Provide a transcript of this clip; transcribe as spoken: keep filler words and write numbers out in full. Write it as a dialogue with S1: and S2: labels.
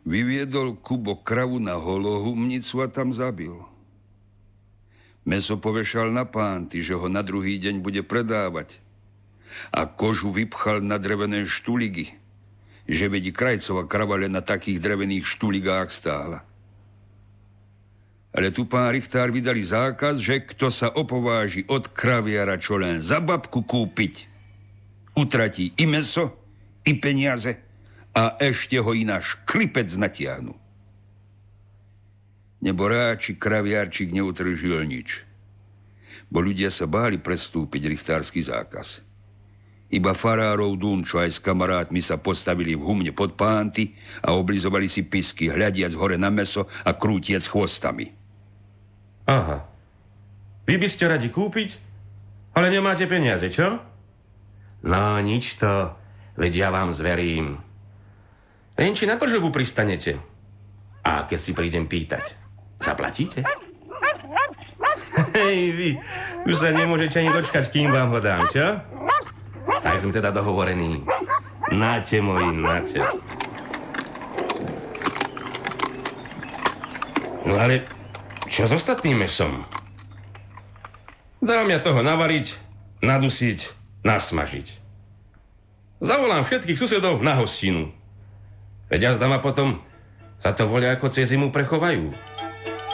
S1: Vyviedol Kubo kravu na holohumnicu a tam zabil. Mäso povešal na pánty, že ho na druhý deň bude predávať. A kožu vypchal na drevené štuligy, že veď Krajcova krava len na takých drevených štuligách stála. Ale tu pán Richtár vydali zákaz, že kto sa opováži od kraviara čo len za babku kúpiť, utratí i mäso, i peniaze a ešte ho i na škripec natiahnu. Neboráčik, kraviárčik neutržil nič, bo ľudia sa báli prestúpiť richtársky zákaz. Iba farárov Dunčo aj s kamarátmi sa postavili v humne pod pánty a oblizovali si pisky, hľadiac hore na mäso a krútiac chvostami.
S2: Aha. Vy by ste radi kúpiť, ale nemáte peniaze, čo? No, nič to, veď ja vám zverím. Len či na tržobu pristanete. A keď si prídem pýtať, zaplatíte? Hej, vy, už sa nemôžete ani dočkať, kým vám ho dám, čo? Tak sme teda dohovorení. Náte, moji, náte. No ale čo s ostatným mäsom? Dám ja toho navariť, nadusiť, nasmažiť. Zavolám všetkých susedov na hostinu. Veď jazda ma potom sa to voľa ako cez zimu prechovajú.